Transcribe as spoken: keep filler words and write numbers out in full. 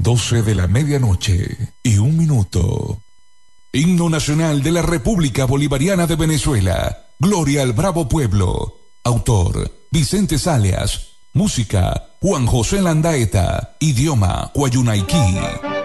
doce de la medianoche y un minuto. Himno nacional de la República Bolivariana de Venezuela. Gloria al bravo pueblo. Autor: Vicente Salias. Música: Juan José Landaeta. Idioma: Guayunaiquí.